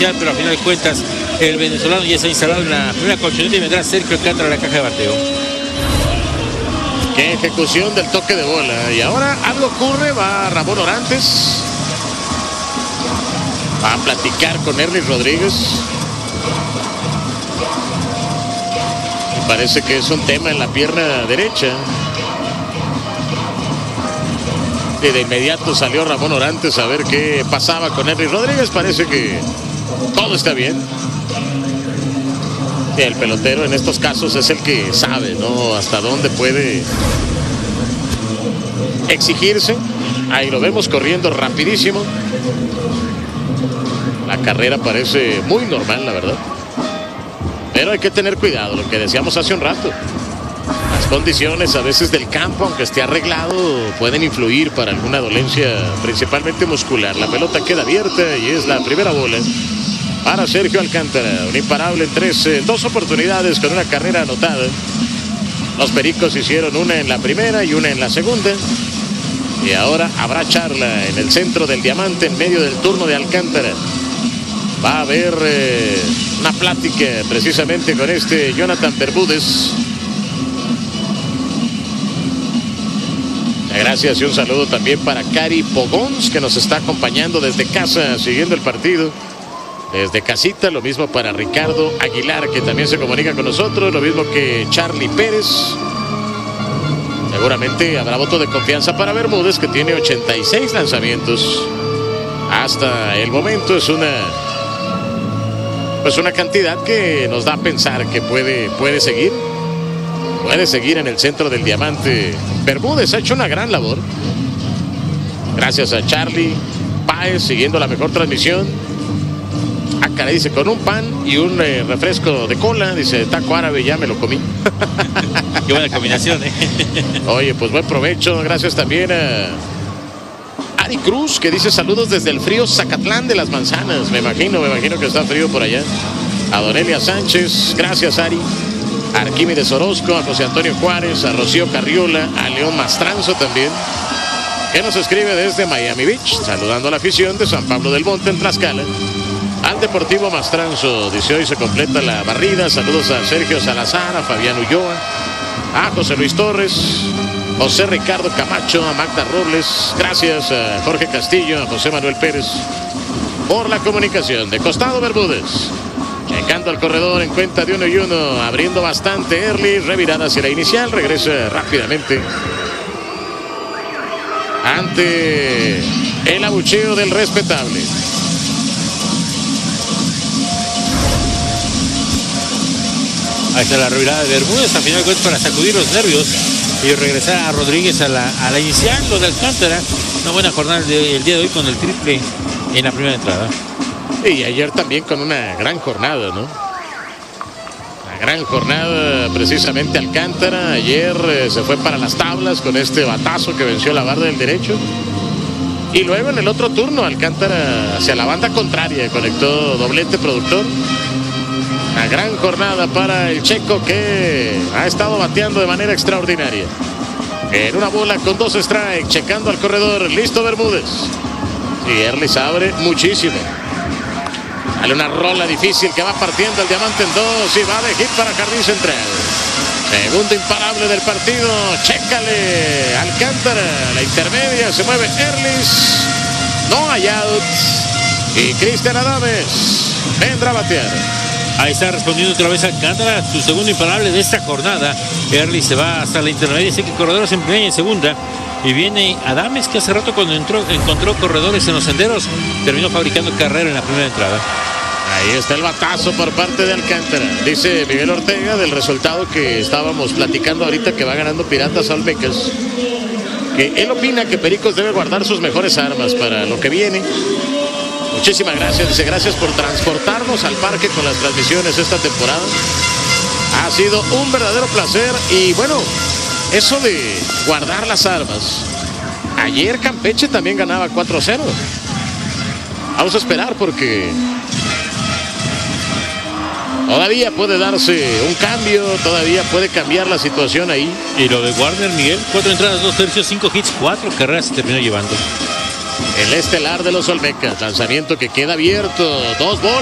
inicial, pero a final de cuentas el venezolano ya está instalado en la primera colchoneta y vendrá Sergio Alcántara a la caja de bateo. Qué ejecución del toque de bola. Y ahora algo ocurre, va Ramón Orantes. Va a platicar con Erlis Rodríguez. Me parece que es un tema en la pierna derecha. Y de inmediato salió Ramón Orantes a ver qué pasaba con Erlis Rodríguez. Parece que todo está bien. Y el pelotero en estos casos es el que sabe, ¿no?, hasta dónde puede exigirse. Ahí lo vemos corriendo rapidísimo. La carrera parece muy normal, la verdad. Pero hay que tener cuidado, lo que decíamos hace un rato. Las condiciones a veces del campo, aunque esté arreglado, pueden influir para alguna dolencia, principalmente muscular. La pelota queda abierta y es la primera bola para Sergio Alcántara. Un imparable en dos oportunidades con una carrera anotada. Los Pericos hicieron una en la primera y una en la segunda. Y ahora habrá charla en el centro del diamante en medio del turno de Alcántara. Va a haber una plática precisamente con Jonathan Bermúdez. Gracias y un saludo también para Cari Pogons, que nos está acompañando desde casa siguiendo el partido. Desde casita, lo mismo para Ricardo Aguilar, que también se comunica con nosotros, lo mismo que Charlie Pérez. Seguramente habrá voto de confianza para Bermúdez, que tiene 86 lanzamientos. Hasta el momento es una cantidad que nos da a pensar que puede seguir. Puede seguir en el centro del diamante. Bermúdez ha hecho una gran labor. Gracias a Charlie Páez, siguiendo la mejor transmisión. Cara, dice, con un pan y un refresco de cola, dice, taco árabe, ya me lo comí. Qué buena combinación, ¿eh? Oye, pues buen provecho. Gracias también a Ari Cruz, que dice saludos desde el frío Zacatlán de las Manzanas. Me imagino que está frío por allá. A Donelia Sánchez, gracias Ari. A Arquímedes Orozco, a José Antonio Juárez, a Rocío Carriola, a León Mastranzo también, que nos escribe desde Miami Beach, saludando a la afición de San Pablo del Monte en Tlaxcala. Al Deportivo Mastranzo, dice, hoy se completa la barrida. Saludos a Sergio Salazar, a Fabián Ulloa, a José Luis Torres, José Ricardo Camacho, a Magda Robles. Gracias a Jorge Castillo, a José Manuel Pérez por la comunicación. De costado Bermúdez, checando al corredor en cuenta de 1-1, abriendo bastante Erlis, revirada hacia la inicial, regresa rápidamente ante el abucheo del respetable. Ahí está la revirada de Bermúdez, a final de cuentas para sacudir los nervios y regresar a Rodríguez a la inicial. Lo de Alcántara, una buena jornada el día de hoy con el triple en la primera entrada. Y ayer también con una gran jornada, ¿no? Una gran jornada precisamente Alcántara. Ayer se fue para las tablas con este batazo que venció la barra del derecho. Y luego en el otro turno Alcántara hacia la banda contraria conectó doblete productor. Una gran jornada para el checo, que ha estado bateando de manera extraordinaria. En una bola con 2 strikes, checando al corredor, listo Bermúdez. Y Erlis abre muchísimo. Sale una rola difícil que va partiendo el diamante en 2 y va de hit para jardín central. Segundo imparable del partido, chécale Alcántara, la intermedia, se mueve Erlis. No hay out. Y Cristian Adames vendrá a batear. Ahí está respondiendo otra vez Alcántara, su segundo imparable de esta jornada. Erlis se va hasta la intermedia, así que corredores en primera y en segunda. Y viene Adames, que hace rato cuando encontró corredores en los senderos, terminó fabricando carrera en la primera entrada. Ahí está el batazo por parte de Alcántara. Dice Miguel Ortega del resultado que estábamos platicando ahorita, que va ganando Piratas Olmecas, que él opina que Pericos debe guardar sus mejores armas para lo que viene. Muchísimas gracias, dice, gracias por transportarnos al parque con las transmisiones esta temporada. Ha sido un verdadero placer. Y bueno, eso de guardar las armas, ayer Campeche también ganaba 4-0. Vamos a esperar porque todavía puede darse un cambio, todavía puede cambiar la situación ahí. Y lo de Warner, Miguel, 4 entradas, 2 tercios, 5 hits, 4 carreras se terminó llevando. El estelar de los Olmecas, lanzamiento que queda abierto, 2 bolas.